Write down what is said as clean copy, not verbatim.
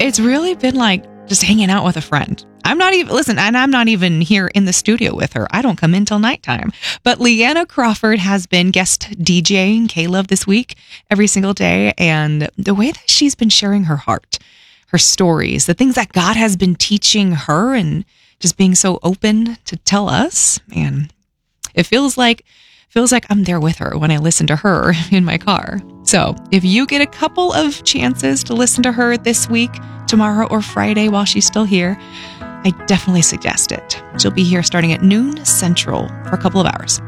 it's really been like just hanging out with a friend. I'm not even here in the studio with her. I don't come in till nighttime. But Leanna Crawford has been guest DJing K-Love this week every single day. And the way that she's been sharing her heart, her stories, the things that God has been teaching her and just being so open to tell us, man, it feels like I'm there with her when I listen to her in my car. So if you get a couple of chances to listen to her this week, tomorrow or Friday while she's still here, I definitely suggest it. She'll be here starting at noon Central for a couple of hours.